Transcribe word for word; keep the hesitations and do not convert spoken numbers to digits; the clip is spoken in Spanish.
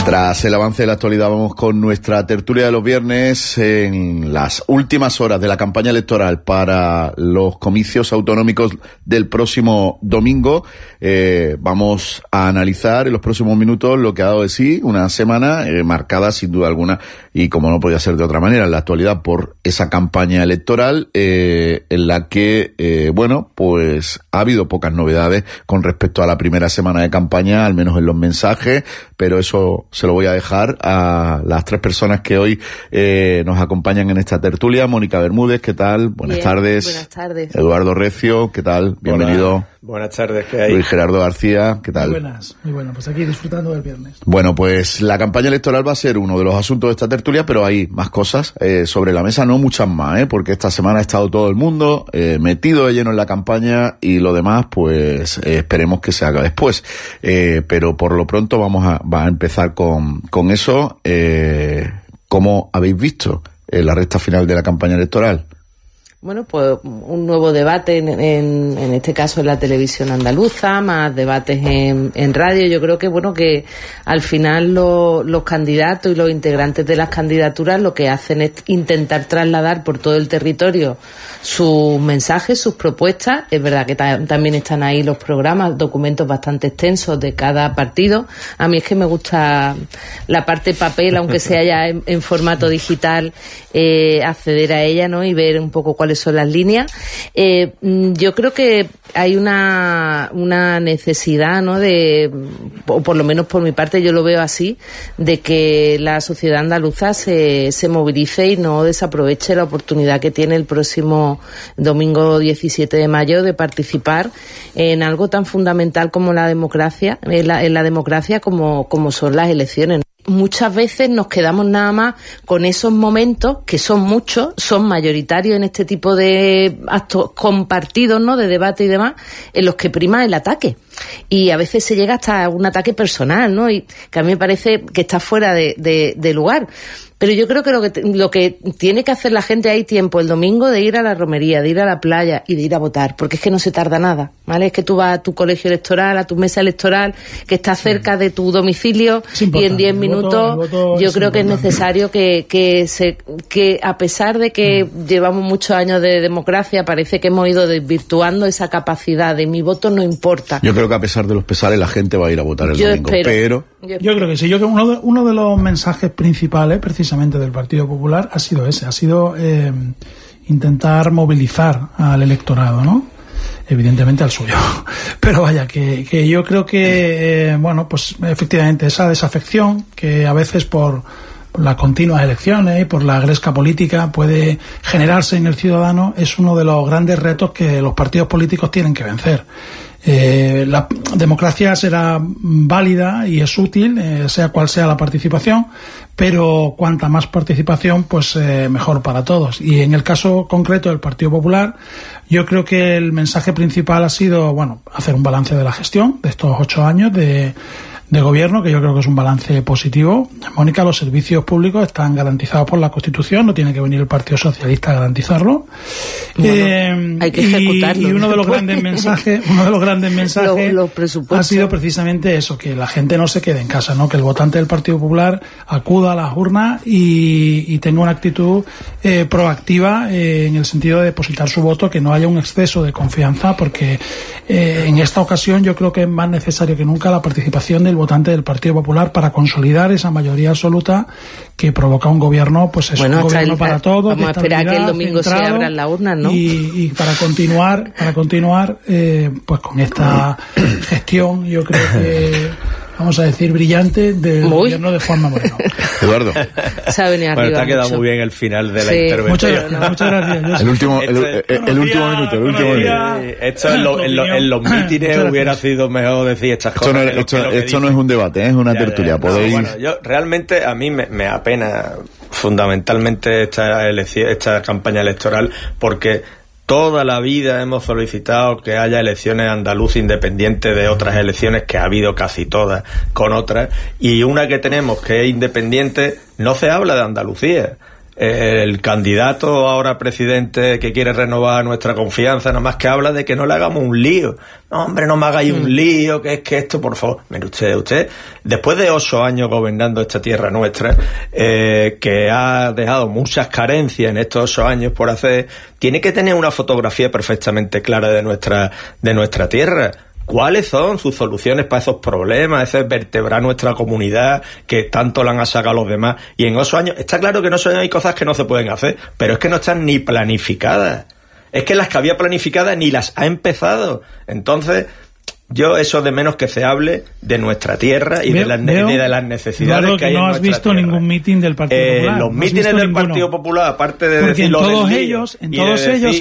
Tras el avance de la actualidad, vamos con nuestra tertulia de los viernes en las últimas horas de la campaña electoral para los comicios autonómicos del próximo domingo. Eh, vamos a analizar en los próximos minutos lo que ha dado de sí una semana eh, marcada sin duda alguna, y como no podía ser de otra manera en la actualidad, por esa campaña electoral eh, en la que, eh, bueno, pues ha habido pocas novedades con respecto a la primera semana de campaña, al menos en los mensajes, pero eso se lo voy a dejar a las tres personas que hoy eh, nos acompañan en esta tertulia. Mónica Bermúdez, ¿qué tal? Buenas Bien, tardes. Buenas tardes. Eduardo Recio, ¿qué tal? Bienvenido. Hola. Buenas tardes, ¿qué hay? Luis Gerardo García, ¿qué tal? Muy buenas, muy buenas. Pues aquí disfrutando del viernes. Bueno, pues la campaña electoral va a ser uno de los asuntos de esta tertulia, pero hay más cosas eh, sobre la mesa, no muchas más, ¿eh? Porque esta semana ha estado todo el mundo eh, metido de lleno en la campaña y lo demás, pues eh, esperemos que se haga después. Eh, pero por lo pronto vamos a, va a empezar con, con eso. Eh, ¿Cómo habéis visto eh, la recta final de la campaña electoral? Bueno, pues un nuevo debate, en, en, en este caso en la televisión andaluza, más debates en, en radio. Yo creo que, bueno, que al final lo, los candidatos y los integrantes de las candidaturas lo que hacen es intentar trasladar por todo el territorio sus mensajes, sus propuestas. Es verdad que ta- también están ahí los programas, documentos bastante extensos de cada partido. A mí es que me gusta la parte papel, aunque sea ya en, en formato digital, eh, acceder a ella, ¿no? Y ver un poco cuáles son las líneas. Eh, yo creo que hay una, una necesidad, ¿no? De, o por lo menos por mi parte yo lo veo así, de que la sociedad andaluza se, se movilice y no desaproveche la oportunidad que tiene el próximo domingo diecisiete de mayo de participar en algo tan fundamental como la democracia, en la, en la democracia como, como son las elecciones. Muchas veces nos quedamos nada más con esos momentos, que son muchos, son mayoritarios en este tipo de actos compartidos, ¿no?, de debate y demás, en los que prima el ataque. Y a veces se llega hasta un ataque personal, ¿no? Y que a mí me parece que está fuera de, de, de lugar. Pero yo creo que lo que lo que tiene que hacer la gente, hay tiempo el domingo de ir a la romería, de ir a la playa y de ir a votar, porque es que no se tarda nada, ¿vale? Es que tú vas a tu colegio electoral, a tu mesa electoral, que está cerca de tu domicilio, y en diez minutos yo creo que es necesario que que se que a pesar de que mm. llevamos muchos años de democracia, parece que hemos ido desvirtuando esa capacidad de mi voto no importa. Yo creo que a pesar de los pesares la gente va a ir a votar el yo domingo, espero, pero yo, yo creo que sí. Yo creo que uno de, uno de los mensajes principales, precisamente del Partido Popular, ha sido ese, ha sido eh, intentar movilizar al electorado, ¿no? Evidentemente al suyo, pero vaya, que, que yo creo que, eh, bueno, pues efectivamente esa desafección que a veces por las continuas elecciones y por la gresca política puede generarse en el ciudadano es uno de los grandes retos que los partidos políticos tienen que vencer. Eh, la democracia será válida y es útil, eh, sea cual sea la participación, pero cuanta más participación, pues eh, mejor para todos. Y en el caso concreto del Partido Popular, yo creo que el mensaje principal ha sido, bueno, hacer un balance de la gestión de estos ocho años de de gobierno, que yo creo que es un balance positivo. Mónica, los servicios públicos están garantizados por la Constitución, no tiene que venir el Partido Socialista a garantizarlo. Bueno, eh, hay que ejecutarlo. Y, y uno de los grandes mensajes, uno de los grandes mensajes los, los ha sido precisamente eso, que la gente no se quede en casa, ¿no? Que el votante del Partido Popular acuda a las urnas y, y tenga una actitud eh, proactiva eh, en el sentido de depositar su voto, que no haya un exceso de confianza, porque eh, en esta ocasión yo creo que es más necesario que nunca la participación del votante del Partido Popular para consolidar esa mayoría absoluta que provoca un gobierno, pues es bueno, un gobierno el, para todos. Vamos a esperar que el domingo se abran las urnas, ¿no? Y, y para continuar, para continuar, eh, pues con esta gestión, yo creo que, vamos a decir, brillante del Muy. gobierno de Juanma Moreno. Eduardo. Se ha venido bueno, arriba te ha quedado mucho. muy bien el final de la sí. intervención. Muchas gracias, muchas gracias. El último, el, el, el, el último minuto, el último minuto. Esto en, lo, en, lo, en los mítines hubiera sido mejor decir estas esto cosas. No, que esto lo, que esto no es un debate, ¿eh? Es una ya, tertulia. Ya, Podéis... no, bueno, yo realmente a mí me, me apena fundamentalmente esta elección, esta campaña electoral, porque toda la vida hemos solicitado que haya elecciones andaluzas independientes de otras elecciones, que ha habido casi todas con otras, y una que tenemos que es independiente, no se habla de Andalucía. el candidato ahora presidente que quiere renovar nuestra confianza, nada más que habla de que no le hagamos un lío. No, hombre, no me hagáis un lío, que es que esto, por favor. Mire usted, usted, después de ocho años gobernando esta tierra nuestra, eh, que ha dejado muchas carencias en estos ocho años por hacer, tiene que tener una fotografía perfectamente clara de nuestra, de nuestra tierra. ¿Cuáles son sus soluciones para esos problemas? Ese es vertebrar nuestra comunidad, que tanto la han sacado los demás. Y en ocho años, está claro que no son, hay cosas que no se pueden hacer, pero es que no están ni planificadas. Es que las que había planificadas ni las ha empezado. Entonces, yo eso de menos que se hable de nuestra tierra y veo, de, las ne- veo, de las necesidades claro, que, que hay no en nuestra tierra. No has visto ningún mitin del Partido eh, Popular. Los no mítines del ninguno. Partido Popular, aparte de Porque decir en lo todos del ellos, en y todos de ellos